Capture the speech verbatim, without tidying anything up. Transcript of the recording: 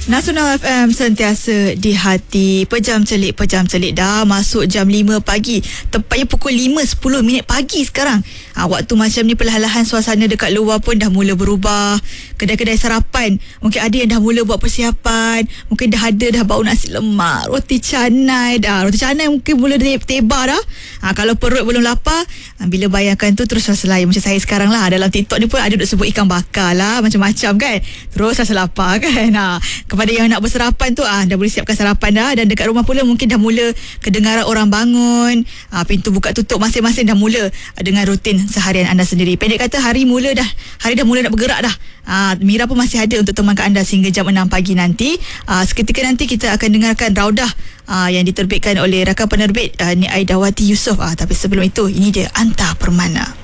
Nasional F M sentiasa di hati. Pejam celik, pejam celik dah masuk jam lima pagi. Tepatnya pukul lima sepuluh minit pagi sekarang. Ha, waktu macam ni perlahan-lahan suasana dekat luar pun dah mula berubah. Kedai-kedai sarapan mungkin ada yang dah mula buat persiapan. Mungkin dah ada dah bau nasi lemak, roti canai dah. Roti canai mungkin mula tebar dah. Ha, kalau perut belum lapar, bila bayangkan tu terus rasa lain. Macam saya sekarang lah, dalam TikTok ni pun ada duk sebut ikan bakar lah, macam-macam kan. Terus rasa lapar kan. Ha, kepada yang nak bersarapan tu, ah dah boleh siapkan sarapan dah. Dan dekat rumah pula mungkin dah mula kedengaran orang bangun, ah, pintu buka tutup masing-masing dah mula dengan rutin seharian anda sendiri. Pendek kata, hari mula dah, hari dah mula nak bergerak dah. Ah, Mira pun masih ada untuk temankan anda sehingga jam enam pagi nanti. Ah, seketika nanti kita akan dengarkan Raudah ah, yang diterbitkan oleh rakan penerbit ah, Nik Aidawati Yusof. Ah, tapi sebelum itu, ini dia Anta Permana.